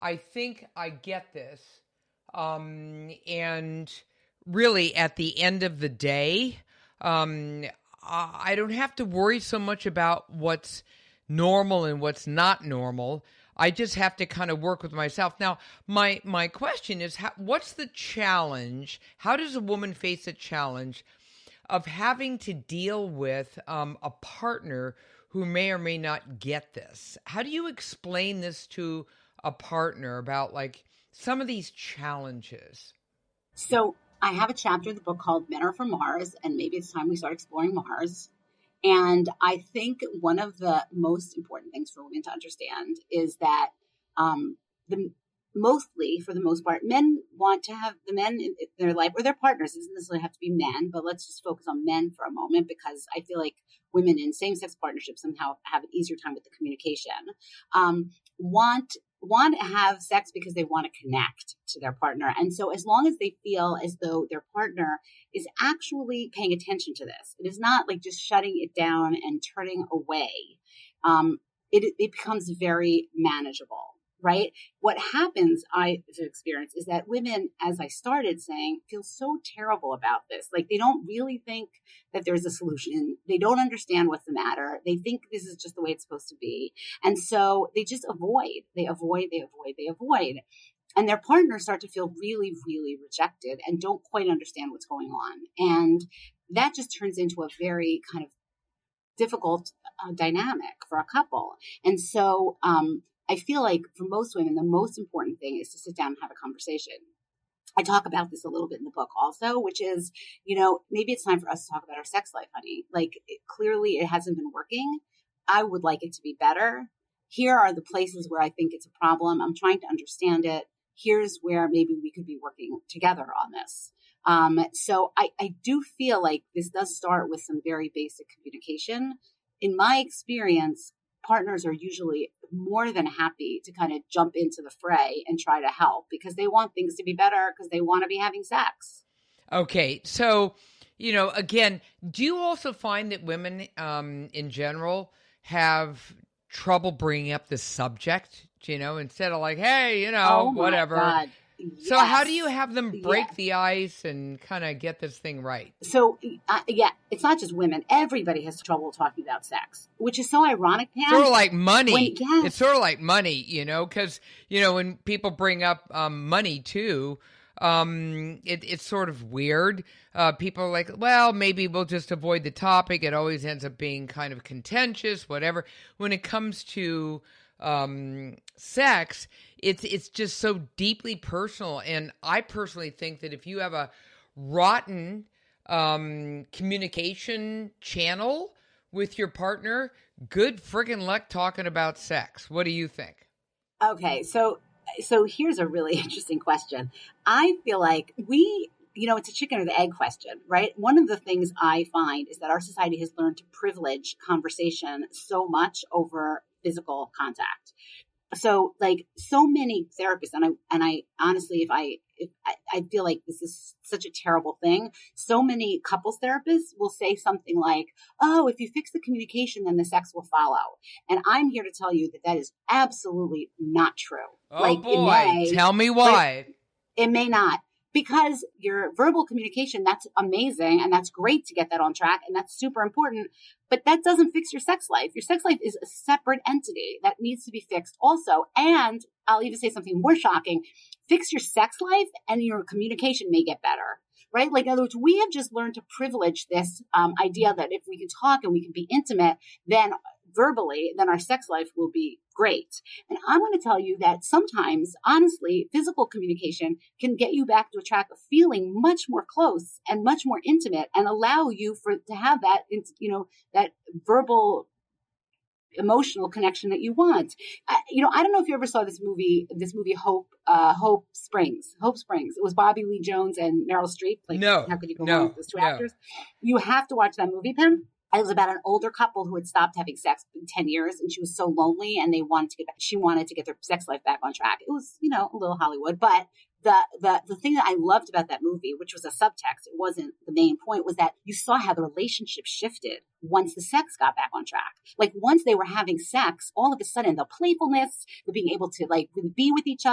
I think I get this. And really, at the end of the day, I don't have to worry so much about what's normal and what's not normal. I just have to kind of work with myself. Now, my question is, what's the challenge? How does a woman face a challenge of having to deal with a partner who may or may not get this? How do you explain this to a partner about like some of these challenges? So I have a chapter in the book called Men Are from Mars, and maybe it's time we start exploring Mars. And I think one of the most important things for women to understand is that the mostly, for the most part, men want to have the men in their life or their partners. It doesn't necessarily have to be men, but let's just focus on men for a moment, because I feel like women in same-sex partnerships somehow have an easier time with the communication. Want to have sex because they want to connect to their partner. And so as long as they feel as though their partner is actually paying attention to this, it is not like just shutting it down and turning away, it becomes very manageable. Right? What happens, I've experienced, is that women, as I started saying, feel so terrible about this. Like they don't really think that there's a solution. They don't understand what's the matter. They think this is just the way it's supposed to be. And so they just avoid. They avoid. And their partners start to feel really, really rejected and don't quite understand what's going on. And that just turns into a very kind of difficult dynamic for a couple. And so, I feel like for most women, the most important thing is to sit down and have a conversation. I talk about this a little bit in the book also, which is, maybe it's time for us to talk about our sex life, honey. Like clearly it hasn't been working. I would like it to be better. Here are the places where I think it's a problem. I'm trying to understand it. Here's where maybe we could be working together on this. So I do feel like this does start with some very basic communication. In my experience, partners are usually more than happy to kind of jump into the fray and try to help because they want things to be better because they want to be having sex. Okay. So, again, do you also find that women in general have trouble bringing up the subject, instead of like, hey, whatever. God. So Yes. how do you have them break the ice and kind of get this thing right? So, it's not just women. Everybody has trouble talking about sex, which is so ironic, Pam. Sort of like money. Yes. It's sort of like money, because, when people bring up money too, it's sort of weird. People are like, well, maybe we'll just avoid the topic. It always ends up being kind of contentious, whatever. When it comes to sex, it's just so deeply personal. And I personally think that if you have a rotten communication channel with your partner, good friggin' luck talking about sex. What do you think? Okay, so here's a really interesting question. I feel like it's a chicken or the egg question, right? One of the things I find is that our society has learned to privilege conversation so much over physical contact. So like so many therapists, and I honestly, I feel like this is such a terrible thing. So many couples therapists will say something like, oh, if you fix the communication, then the sex will follow. And I'm here to tell you that is absolutely not true. Oh boy, tell me why. It may not. Because your verbal communication, that's amazing. And that's great to get that on track. And that's super important. But that doesn't fix your sex life. Your sex life is a separate entity that needs to be fixed also. And I'll even say something more shocking. Fix your sex life and your communication may get better. Right? Like, in other words, we have just learned to privilege this idea that if we can talk and we can be intimate, then verbally, then our sex life will be great. And I'm going to tell you that sometimes, honestly, physical communication can get you back to a track of feeling much more close and much more intimate and allow you to have that, that verbal emotional connection that you want. I don't know if you ever saw this movie Hope Springs. It was Bobby Lee Jones and Meryl Streep. Like, no, how could you go wrong with those two actors? You have to watch that movie, Pam. It was about an older couple who had stopped having sex in 10 years and she was so lonely and she wanted to get their sex life back on track. It was, a little Hollywood, but the thing that I loved about that movie, which was a subtext, it wasn't the main point, was that you saw how the relationship shifted once the sex got back on track. Like once they were having sex, all of a sudden the playfulness, the being able to like really be with each other,